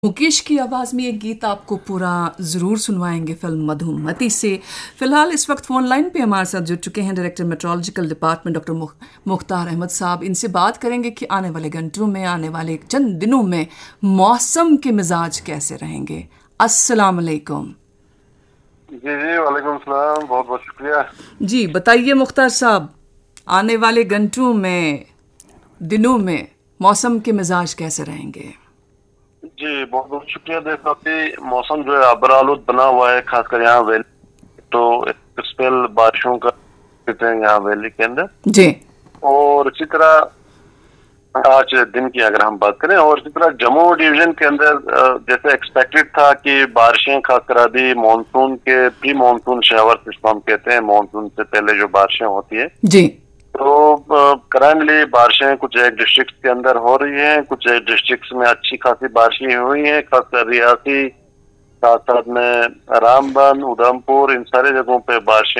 मुकेश की आवाज में एक गीत आपको पूरा जरूर सुनवाएंगे फिल्म मधुमती से। फिलहाल इस वक्त फोन लाइन पे हमारे साथ जुड़ चुके हैं director meteorological department doctor Mukhtar Ahmad साहब। इनसे बात करेंगे कि आने वाले घंटों में, आने वाले चंद दिनों में मौसम के मिजाज कैसे रहेंगे। अस्सलाम वालेकुम। जी जी, वालेकुम सलाम। बहुत बहुत शुक्रिया। जी बताइए मुख्तार साहब, आने वाले घंटों में, दिनों में मौसम के मिजाज कैसे रहेंगे। जी बहुत बहुत शुक्रिया। देखो कि मौसम जो है अबरालूद बना हुआ है, खासकर यहाँ वैली। तो एक स्पेल बारिशों का है यहाँ वैली के अंदर। जी और इसी तरह आज दिन की अगर हम बात करें, और इसी तरह जम्मू डिवीजन के अंदर जैसे एक्सपेक्टेड था कि बारिशें खासकर अभी मानसून के प्री मानसून शावर जिसको हम कहते हैं, मानसून से पहले जो बारिशें होती है, जी तो करंटली बारिशें कुछ एक डिस्ट्रिक्ट के अंदर हो रही हैं, कुछ एक डिस्ट्रिक्ट में अच्छी खासी बारिशें हुई हैं, खासकर रियासी, साथ साथ में रामबन, उधमपुर, इन सारे जगहों पे बारिशें